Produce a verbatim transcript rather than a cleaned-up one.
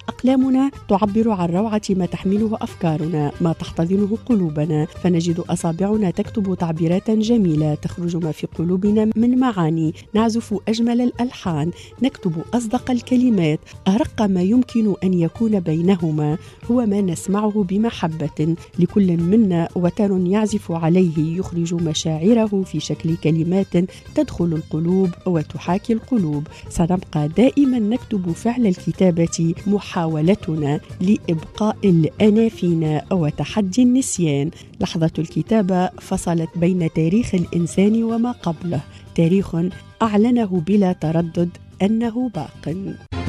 أقلامنا تعبر عن روعة ما تحمله أفكارنا، ما تحتضنه قلوبنا، فنجد أصابعنا تكتب تعبيرات جميلة تخرج ما في قلوبنا من معاني، نعزف أجمل الألحان، نكتب أصدق الكلمات، أرق ما يمكن أن يكون بينهما هو ما نسمعه بمحبة، لكل منا وتر يعزف عليه يخرج مشاعره في شكل كلمات تدخل القلوب وتحاكي القلوب. سنبقى دائما نكتب فعل الكتابة محاولتنا لإبقاء الأنا فينا وتحدي النسيان. لحظة الكتابة فصلت بين تاريخ الإنسان وما قبله، تاريخ أعلنه بلا تردد أنه باق.